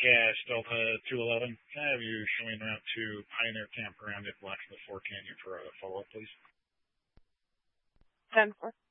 Gas Delta 211. Can I have you showing route to Pioneer Campground at Blacksmith Fork Canyon for a follow-up, please? 10-4.